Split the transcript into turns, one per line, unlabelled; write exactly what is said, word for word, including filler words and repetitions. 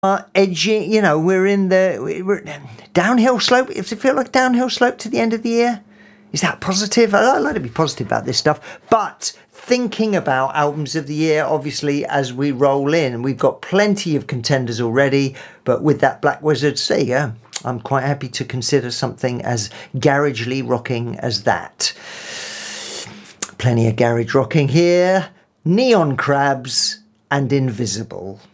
are edging, you know, we're in the we're, downhill slope. Does it feel like downhill slope to the end of the year? Is that positive? I, I like to be positive about this stuff. But thinking about albums of the year, obviously, as we roll in, we've got plenty of contenders already. But with that Black Wizards, there you go. I'm quite happy to consider something as garagely rocking as that. Plenty of garage rocking here. Neon Crabs and Invisible.